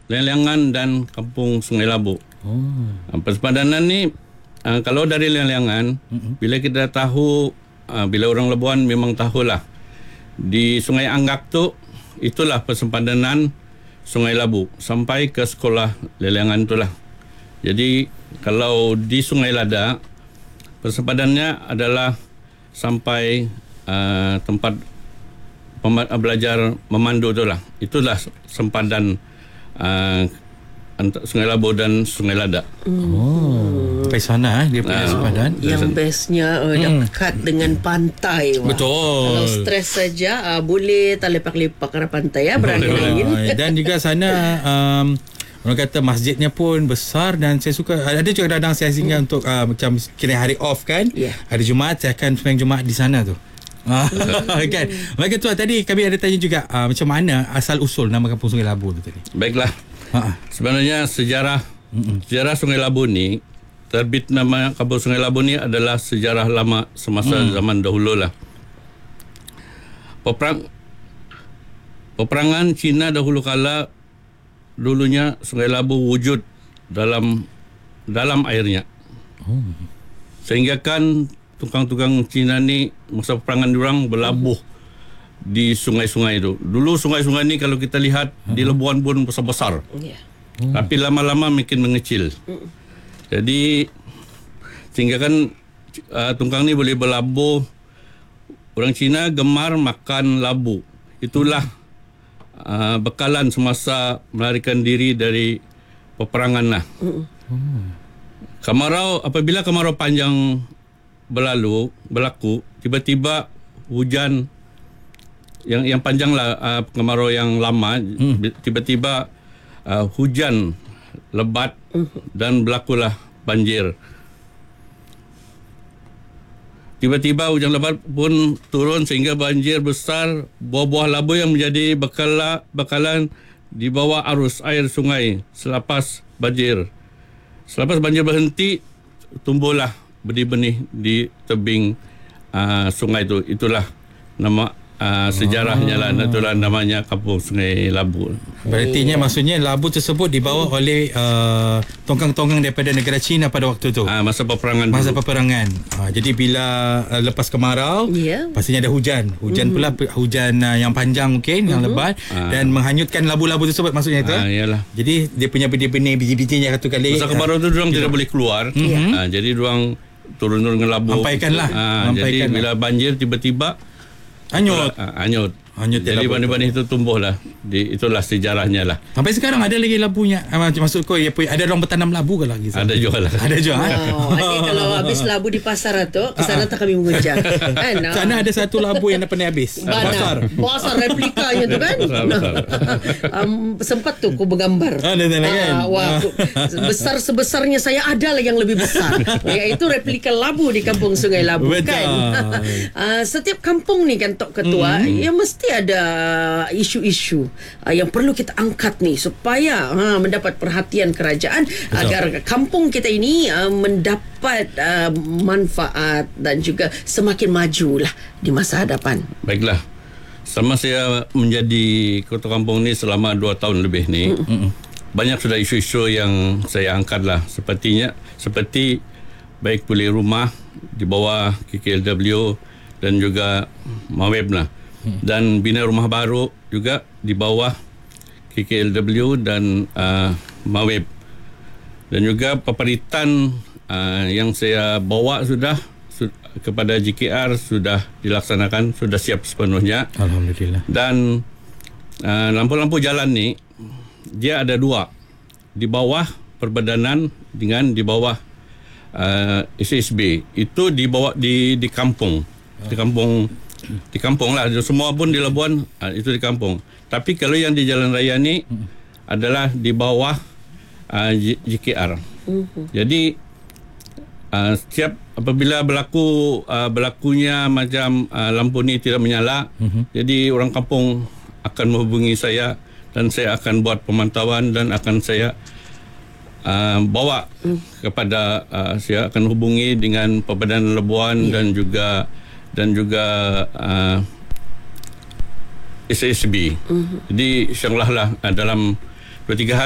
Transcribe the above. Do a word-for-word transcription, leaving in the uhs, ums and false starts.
Liang-Liangan dan Kampung Sungai Labu. Oh. Uh, persepadanan ni uh, kalau dari Liang-Liangan, mm-hmm. bila kita tahu, uh, bila orang Labuan memang tahulah di Sungai Anggak tu itulah persepadanan Sungai Labu sampai ke sekolah Liang-Liangan itulah. Jadi kalau di Sungai Lada persepadannya adalah sampai uh, tempat pem- belajar memandu itulah. Itulah sempadan Uh, Sungai Labu dan Sungai Lada. Oh, sampai sana eh, dia punya uh, sempadan. Yang bestnya uh, hmm. dekat dengan pantai. Wah. Betul. Kalau stres saja uh, boleh terlepak-lepak ke pantai ya, berangin-angin. Dan juga sana um, orang kata masjidnya pun besar dan saya suka ada juga kadang saya singgah hmm. untuk uh, macam kira hari off kan. Yeah. Hari Jumaat saya akan sembahyang Jumaat di sana tu. Kan. Maka tu tadi kami ada tanya juga uh, macam mana asal usul nama Kampung Sungai Labu tu tadi. Baiklah. Ha. Sebenarnya sejarah Mm-mm. sejarah Sungai Labu ni terbit nama Kampung Sungai Labu ni adalah sejarah lama semasa mm. zaman dahulu lah. Peperang peperangan Cina dahulu kala dulunya Sungai Labu wujud dalam dalam airnya. Oh. Sehingga kan tukang-tukang Cina ni masa peperangan diorang berlabuh hmm. di sungai-sungai itu. Dulu sungai-sungai ni kalau kita lihat hmm. di Labuan pun besar-besar. Yeah. Hmm. Tapi lama-lama makin mengecil. Hmm. Jadi sehingga kan uh, tungkang ni boleh berlabuh. Orang Cina gemar makan labu. Itulah uh, bekalan semasa melarikan diri dari peperangan lah. Hmm. Hmm. Kemarau, apabila kemarau panjang berlalu berlaku tiba-tiba hujan yang yang panjang lah uh, kemarau yang lama hmm. tiba-tiba uh, hujan lebat hmm. dan berlakulah banjir. Tiba-tiba hujan lebat pun turun sehingga banjir besar, buah-buah labu yang menjadi bekala, bekalan di bawah arus air sungai selepas banjir. Selepas banjir berhenti tumbuhlah benih-benih di tebing uh, sungai itu. Itulah nama uh, sejarahnya lah. Itulah namanya Kampung Sungai Labu. Berarti oh. maksudnya labu tersebut dibawa hmm. oleh uh, tongkang-tongkang daripada negara China pada waktu tu. Uh, masa peperangan. Masa dulu. peperangan. Uh, jadi bila uh, lepas kemarau, yeah. pastinya ada hujan. Hujan mm-hmm. pula hujan uh, yang panjang mungkin, mm-hmm. yang lebat uh. dan menghanyutkan labu-labu tersebut maksudnya itu. Uh, iyalah. Jadi dia punya benih-benih biji-bijinya satu kali. Masa kemarau tu diorang tidak boleh keluar. Mm-hmm. Uh, jadi diorang turun-turun dengan labu. Hampaikanlah. Uh, jadi bila banjir tiba-tiba hanyut. Uh, hanyut. Hanyut jadi benih-benih itu tumbuhlah. Di, itulah sejarahnya lah. Sampai sekarang ada lagi labunya. Maksudku ya, ada orang bertanam labu ke lagi? Ada jual lah. Ada jual. Oh, adik kalau habis labu di pasar tu, ke sana tak kami mengejar. Kan? Sana ada satu labu yang dah pernah habis. Besar. Besar replikanya tu kan. um, sempat tu aku bergambar. Ada ah, kan. Uh, wah, besar sebesarnya saya ada lah yang lebih besar. Iaitu replika labu di Kampung Sungai Labu. Betul. Kan. uh, setiap kampung ni kan Tok Ketua, mm-hmm. ya mesti ada isu-isu uh, yang perlu kita angkat ni supaya uh, mendapat perhatian kerajaan. Betul. Agar kampung kita ini uh, mendapat uh, manfaat dan juga semakin majulah di masa hadapan. Baiklah. Selama saya menjadi ketua kampung ni selama dua tahun lebih ni, mm-hmm. banyak sudah isu-isu yang saya angkat lah. Sepertinya seperti baik pulih rumah di bawah K K L W dan juga Mawib lah. Dan bina rumah baru juga di bawah K K L W dan uh, Mawib. Dan juga paparitan uh, yang saya bawa sudah su- kepada J K R sudah dilaksanakan, sudah siap sepenuhnya. Alhamdulillah. Dan uh, lampu-lampu jalan ni dia ada dua, di bawah Perbadanan dengan di bawah uh, S S B. Itu dibawa di di kampung, di kampung. Di kampung lah, semua pun di Labuan uh, itu di kampung. Tapi kalau yang di jalan raya ni hmm. adalah di bawah uh, J K R. Hmm. Jadi uh, setiap apabila berlaku uh, berlakunya macam uh, lampu ni tidak menyala, hmm. jadi orang kampung akan menghubungi saya dan saya akan buat pemantauan dan akan saya uh, bawa hmm. kepada uh, saya akan hubungi dengan Perbadanan Labuan yeah. dan juga dan juga uh, S S B. Mm-hmm. Jadi insyaAllah lah dalam dua tiga hari